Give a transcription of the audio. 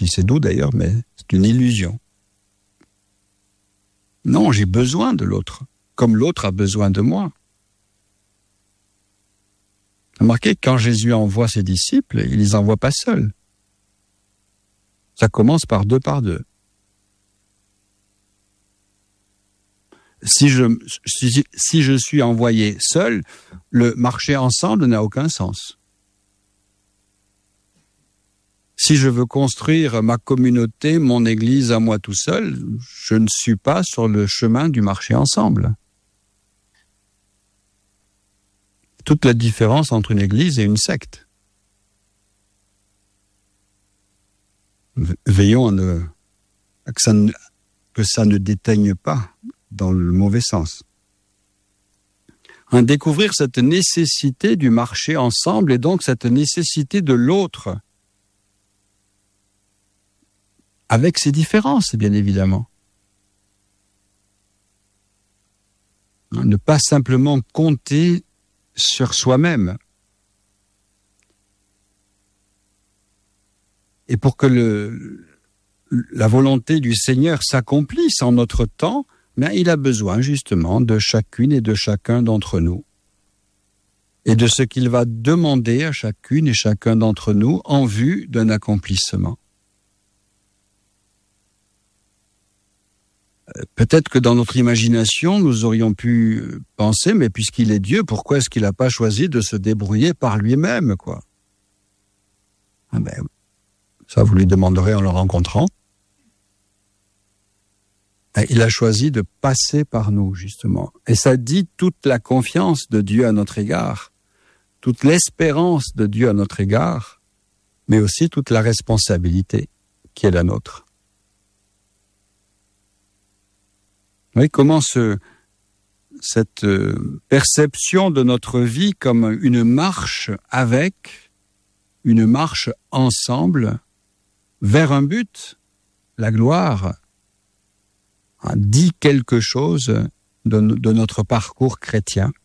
si c'est doux d'ailleurs, mais c'est une illusion. Non, j'ai besoin de l'autre, comme l'autre a besoin de moi. Remarquez, quand Jésus envoie ses disciples, il les envoie pas seuls. Ça commence par deux. Si je suis envoyé seul, le marcher ensemble n'a aucun sens. Si je veux construire ma communauté, mon église à moi tout seul, je ne suis pas sur le chemin du marcher ensemble. Toute la différence entre une église et une secte. Veillons que ça ne déteigne pas dans le mauvais sens. Découvrir cette nécessité du marcher ensemble et donc cette nécessité de l'autre, avec ses différences, bien évidemment. Ne pas simplement compter sur soi-même. Et pour que la volonté du Seigneur s'accomplisse en notre temps, il a besoin justement de chacune et de chacun d'entre nous. Et de ce qu'il va demander à chacune et chacun d'entre nous en vue d'un accomplissement. Peut-être que dans notre imagination, nous aurions pu penser, mais puisqu'il est Dieu, pourquoi est-ce qu'il n'a pas choisi de se débrouiller par lui-même, quoi ? Ça, vous lui demanderez en le rencontrant. Il a choisi de passer par nous, justement. Et ça dit toute la confiance de Dieu à notre égard, toute l'espérance de Dieu à notre égard, mais aussi toute la responsabilité qui est la nôtre. Oui, comment cette perception de notre vie comme une marche ensemble vers un but, la gloire, dit quelque chose de notre parcours chrétien.